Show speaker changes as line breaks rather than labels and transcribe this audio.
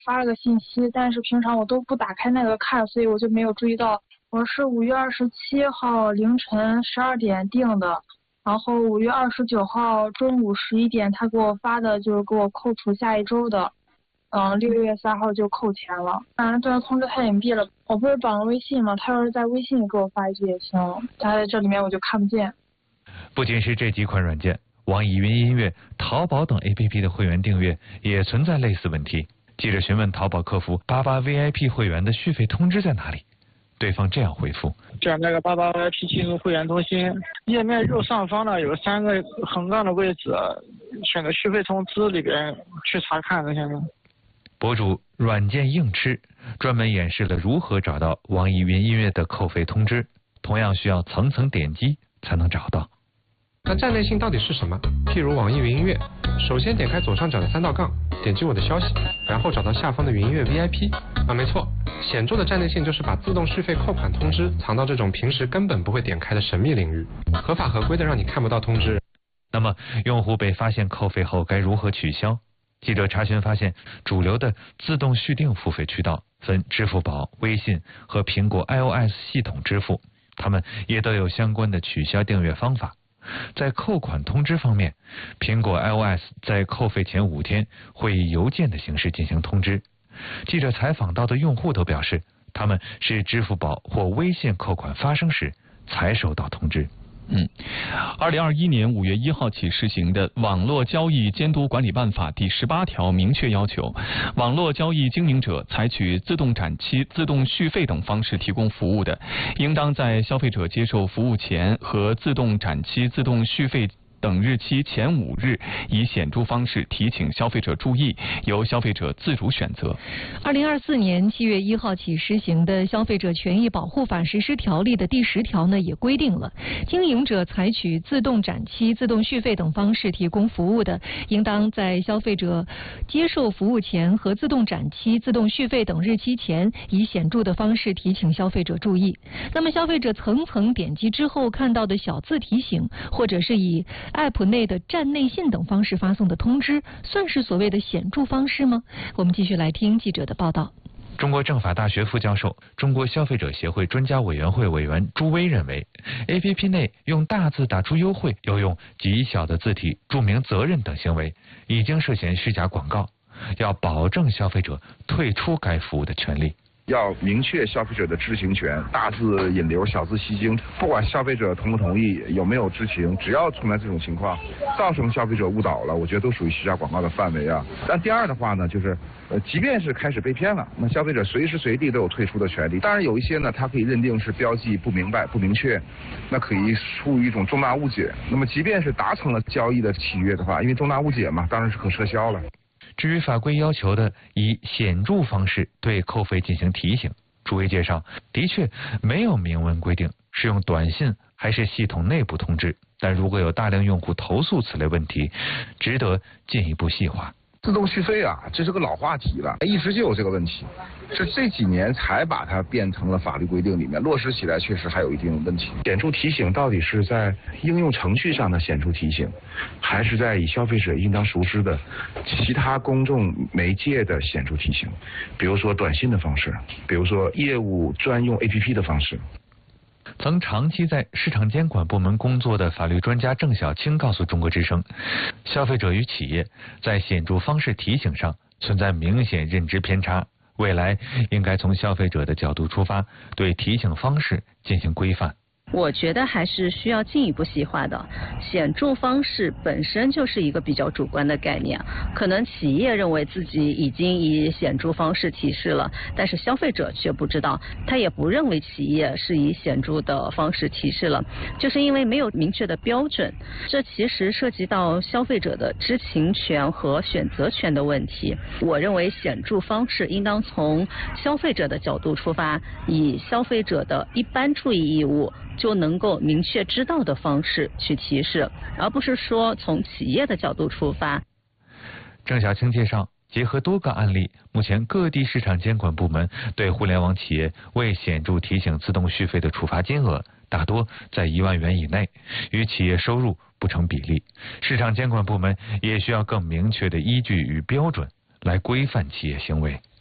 发了个信息，但是平常我都不打开那个看，所以我就没有注意到。我是5月27号凌晨12点订的，然后5月29号中午11点他给我发的就是给我扣除下一周的，6月3号就扣钱了。当然这个通知太隐蔽了，我不是绑了微信吗？他要是在微信里给我发一句也行，他在这里面我就看不见。
不仅是这几款软件，网易云音乐、淘宝等 APP 的会员订阅也存在类似问题。记者询问淘宝客服88 VIP 会员的续费通知在哪里，对方这样回复：
在那个88 VIP 进入会员中心页面右上方呢有3个横杠的位置，选择续费通知里边去查看这些呢。
博主软件硬吃专门演示了如何找到网易云音乐的扣费通知，同样需要层层点击才能找到。
那站内信到底是什么？譬如网易云音乐，首先点开左上角的3道杠，点击我的消息，然后找到下方的云音乐 VIP。没错，显著的站内信就是把自动续费扣款通知藏到这种平时根本不会点开的神秘领域，合法合规的让你看不到通知。
那么用户被发现扣费后该如何取消？记者查询发现，主流的自动续订付费渠道分支付宝、微信和苹果 iOS 系统支付，它们也都有相关的取消订阅方法。在扣款通知方面，苹果 iOS 在扣费前5天会以邮件的形式进行通知。记者采访到的用户都表示，他们是支付宝或微信扣款发生时才收到通知。
2021年5月1号起实行的《网络交易监督管理办法》第18条明确要求，网络交易经营者采取自动展期、自动续费等方式提供服务的，应当在消费者接受服务前和自动展期、自动续费等日期前5日，以显著方式提醒消费者注意，由消费者自主选择。
2024年7月1号起实行的《消费者权益保护法实施条例》的第10条呢，也规定了，经营者采取自动展期、自动续费等方式提供服务的，应当在消费者接受服务前和自动展期、自动续费等日期前，以显著的方式提醒消费者注意。那么消费者层层点击之后看到的小字提醒，或者是以App 内的站内信等方式发送的通知，算是所谓的显著方式吗？我们继续来听记者的报道。
中国政法大学副教授、中国消费者协会专家委员会委员朱威认为 ，APP 内用大字打出优惠，又用极小的字体注明责任等行为，已经涉嫌虚假广告，要保证消费者退出该服务的权利。
要明确消费者的知情权，大字引流，小字吸睛，不管消费者同不同意，有没有知情，只要存在这种情况，造成消费者误导了，我觉得都属于虚假广告的范围啊。但第二的话呢，就是即便是开始被骗了，那消费者随时随地都有退出的权利。当然有一些呢，它可以认定是标记不明白、不明确，那可以出于一种重大误解。那么即便是达成了交易的契约的话，因为重大误解嘛，当然是可撤销了。
至于法规要求的以显著方式对扣费进行提醒，朱威介绍，的确没有明文规定是用短信还是系统内部通知，但如果有大量用户投诉此类问题，值得进一步细化。
自动续费啊，这是个老话题了，一直就有这个问题，是这几年才把它变成了法律规定里面，落实起来确实还有一定问题。
显著提醒到底是在应用程序上的显著提醒，还是在以消费者应当熟知的其他公众媒介的显著提醒，比如说短信的方式，比如说业务专用 APP 的方式。
曾长期在市场监管部门工作的法律专家郑晓青告诉中国之声，消费者与企业在显著方式提醒上存在明显认知偏差，未来应该从消费者的角度出发，对提醒方式进行规范。
我觉得还是需要进一步细化的。显著方式本身就是一个比较主观的概念，可能企业认为自己已经以显著方式提示了，但是消费者却不知道，他也不认为企业是以显著的方式提示了，就是因为没有明确的标准。这其实涉及到消费者的知情权和选择权的问题。我认为显著方式应当从消费者的角度出发，以消费者的一般注意义务就能够明确知道的方式去提示，而不是说从企业的角度出发。
郑晓青介绍，结合多个案例，目前各地市场监管部门对互联网企业未显著提醒自动续费的处罚金额大多在1万元以内，与企业收入不成比例。市场监管部门也需要更明确的依据与标准， 来规范企业行为。